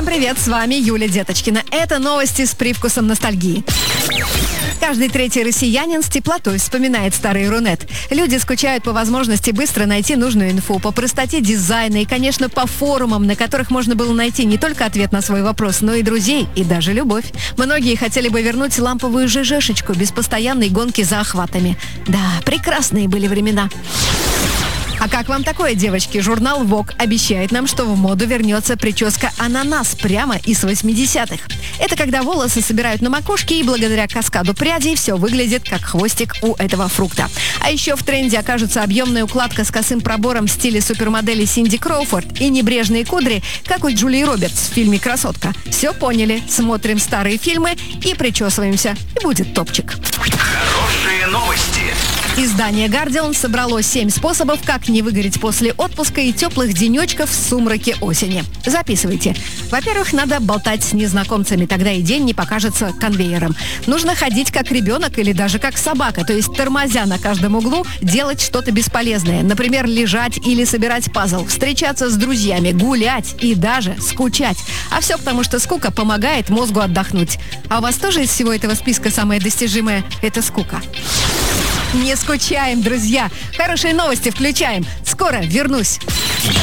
Всем привет, с вами Юля Деточкина. Это новости с привкусом ностальгии. Каждый третий россиянин с теплотой вспоминает старый Рунет. Люди скучают по возможности быстро найти нужную инфу, по простоте дизайна и, конечно, по форумам, на которых можно было найти не только ответ на свой вопрос, но и друзей, и даже любовь. Многие хотели бы вернуть ламповую ЖЖшечку без постоянной гонки за охватами. Да, прекрасные были времена. А как вам такое, девочки? Журнал Vogue обещает нам, что в моду вернется прическа ананас прямо из 80-х. Это когда волосы собирают на макушке, и благодаря каскаду прядей все выглядит как хвостик у этого фрукта. А еще в тренде окажется объемная укладка с косым пробором в стиле супермодели Синди Кроуфорд и небрежные кудри, как у Джулии Робертс в фильме «Красотка». Все поняли. Смотрим старые фильмы и причесываемся. И будет топчик. Хорошие новости. Издание «Гардиан» собрало 7 способов, как не выгореть после отпуска и теплых денечков в сумраке осени. Записывайте. Во-первых, надо болтать с незнакомцами, тогда и день не покажется конвейером. Нужно ходить как ребенок или даже как собака, то есть тормозя на каждом углу, делать что-то бесполезное. Например, лежать или собирать пазл, встречаться с друзьями, гулять и даже скучать. А все потому, что скука помогает мозгу отдохнуть. А у вас тоже из всего этого списка самое достижимое – это скука? Не скучаем, друзья. Хорошие новости включаем. Скоро вернусь.